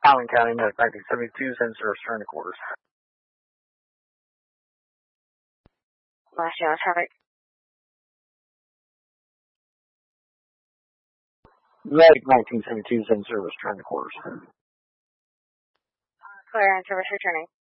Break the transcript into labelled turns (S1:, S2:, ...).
S1: Allen County, Medic 1972, send service, turn to quarters.
S2: Last year, traffic.
S1: Medic 1972, send service, turn to quarters.
S2: Clear and service returning.